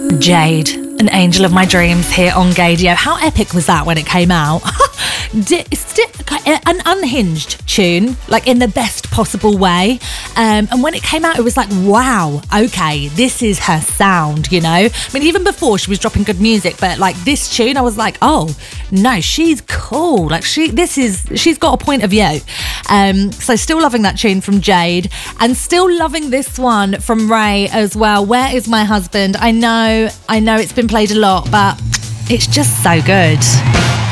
Jade, an angel of my dreams here on Gaydio. How epic was that when it came out? An unhinged tune, like in the best possible way. And when it came out, it was like, wow, okay, this is her sound, you know? I mean, even before she was dropping good music, but like this tune, I was like, oh, no, she's cool. Like she's got a point of view. So still loving that tune from Jade, and still loving this one from Ray as well. Where Is My Husband? I know it's been played a lot, but it's just so good.